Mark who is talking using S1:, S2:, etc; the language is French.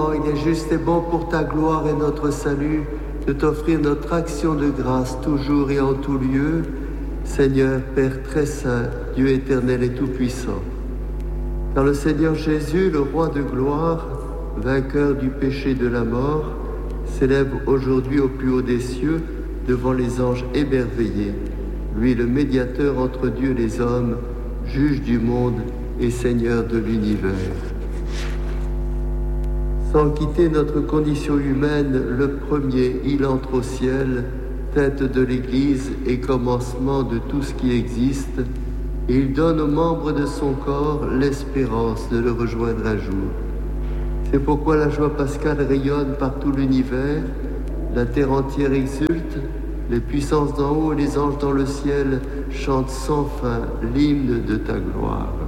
S1: moment, il est juste et bon pour ta gloire et notre salut de t'offrir notre action de grâce toujours et en tout lieu, Seigneur, Père très saint, Dieu éternel et tout-puissant. Car le Seigneur Jésus, le roi de gloire, vainqueur du péché et de la mort, s'élève aujourd'hui au plus haut des cieux devant les anges émerveillés, lui le médiateur entre Dieu et les hommes, juge du monde et Seigneur de l'univers. Sans quitter notre condition humaine, le premier, il entre au ciel, tête de l'Église et commencement de tout ce qui existe, et il donne aux membres de son corps l'espérance de le rejoindre un jour. C'est pourquoi la joie pascale rayonne par tout l'univers, la terre entière exulte, les puissances d'en haut et les anges dans le ciel chantent sans fin l'hymne de ta gloire.